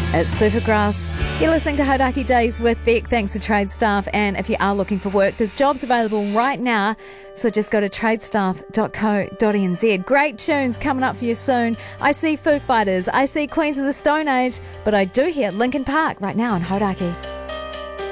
It's Supergrass. You're listening to Hodaki Days with Beck, thanks to Trade Staff. And if you are looking for work, there's jobs available right now. So just go to tradestaff.co.nz. Great tunes coming up for you soon. I see Foo Fighters, I see Queens of the Stone Age, but I do hear Linkin Park right now on Hodaki.